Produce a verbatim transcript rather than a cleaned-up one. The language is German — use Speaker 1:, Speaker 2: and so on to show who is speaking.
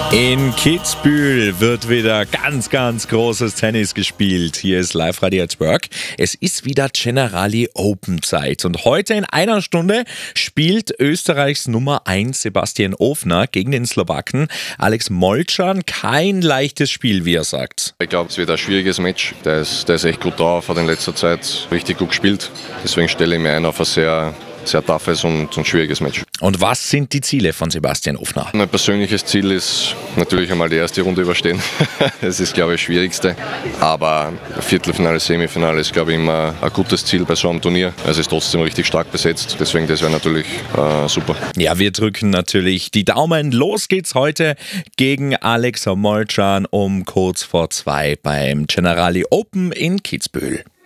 Speaker 1: In Kitzbühel wird wieder ganz, ganz großes Tennis gespielt. Hier ist Live-Radio at Work. Es ist wieder Generali Open Zeit. Und heute in einer Stunde spielt Österreichs Nummer eins Sebastian Ofner gegen den Slowaken Alex Molcan. Kein leichtes Spiel, wie er sagt.
Speaker 2: Ich glaube, es wird ein schwieriges Match. Der ist, der ist echt gut drauf, hat in letzter Zeit richtig gut gespielt. Deswegen stelle ich mir ein auf ein sehr, sehr toughes und, und schwieriges Match.
Speaker 1: Und was sind die Ziele von Sebastian Ofner?
Speaker 2: Mein persönliches Ziel ist natürlich einmal die erste Runde überstehen. Das ist, glaube ich, das Schwierigste. Aber Viertelfinale, Semifinale ist, glaube ich, immer ein gutes Ziel bei so einem Turnier. Es ist trotzdem richtig stark besetzt. Deswegen, das wäre natürlich äh, super.
Speaker 1: Ja, wir drücken natürlich die Daumen. Los geht's heute gegen Alex Molcan um kurz vor zwei beim Generali Open in Kitzbühel.